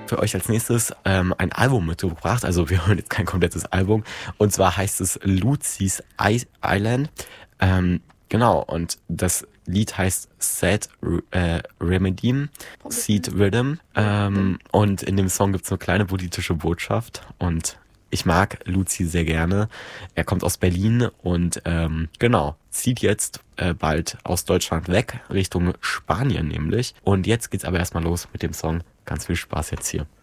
für euch als nächstes ein Album mitgebracht. Also wir hören jetzt kein komplettes Album. Und zwar heißt es Lucy's Island. Genau, und das Lied heißt Sad Remedy, Seed Rhythm. Und in dem Song gibt's eine kleine politische Botschaft. Und ich mag Lucy sehr gerne. Er kommt aus Berlin und genau, zieht jetzt bald aus Deutschland weg, Richtung Spanien nämlich. Und jetzt geht's aber erstmal los mit dem Song. Ganz viel Spaß jetzt hier.